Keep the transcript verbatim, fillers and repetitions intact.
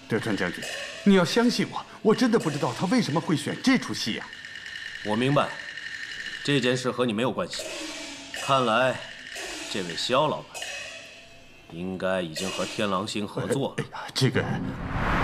德川将军，你要相信我，我真的不知道他为什么会选这出戏呀。 我明白，这件事和你没有关系。看来，这位萧老板应该已经和天狼星合作了。 哎呀，这个。